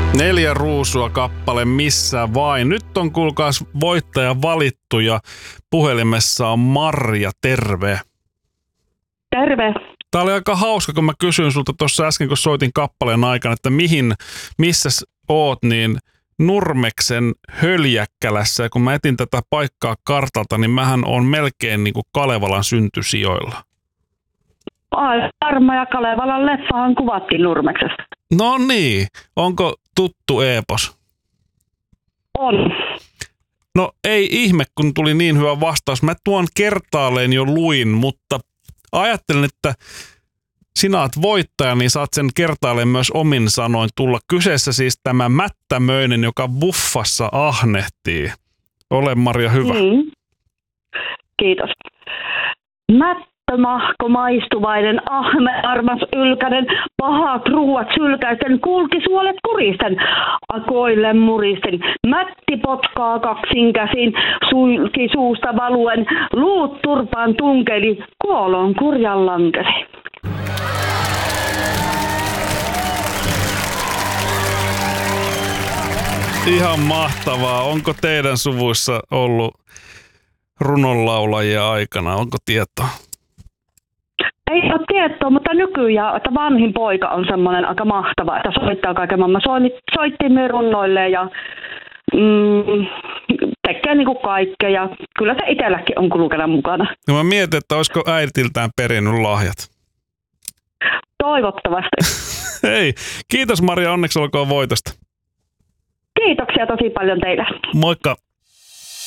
4 ruusua kappale missä vain. Nyt on kuulkaas voittaja valittu ja puhelimessa on Marja, terve. Terve. Tää oli aika hauska, kun mä kysyin sulta tuossa äsken, kun soitin kappaleen aikana, että missä oot, niin Nurmeksen Höljäkkälässä. Ja kun mä etin tätä paikkaa kartalta, niin mähän on melkein niin kuin Kalevalan syntysijoilla. Ai, Varma ja Kalevalan leffahan kuvattiin Nurmeksesta. No niin, onko tuttu epos? On. No ei ihme, kun tuli niin hyvä vastaus. Mä tuon kertaalleen jo luin, mutta ajattelin, että sinä oot voittaja, niin saat sen kertaalleen myös omin sanoin tulla. Kyseessä siis tämä Mättämöinen, joka buffassa ahnehtii. Ole Marja hyvä. Kiitos. Mättömahko maistuvainen, ahme armas ylkänen, pahat ruuat sylkäisten, kulkisuolet kuristen, akoille muristen, mätti potkaa kaksin käsin, sulki suusta valuen, luut turpaan tunkeli, kuolon kurjan lankesi. Ihan mahtavaa. Onko teidän suvuissa ollut runonlaulajia aikana? Onko tietoa? Ei ole tietoa, mutta nykyään, että vanhin poika on semmoinen aika mahtava, että soittaa kaiken maailman. Soittimme runnoille ja tekee niinku kaikkea ja kyllä se itselläkin on kulkena mukana. No mä mietin, että olisiko äidiltään perinnyt lahjat. Toivottavasti. Hei, kiitos Marja, onneksi olkoon voitosta. Kiitoksia tosi paljon teille. Moikka.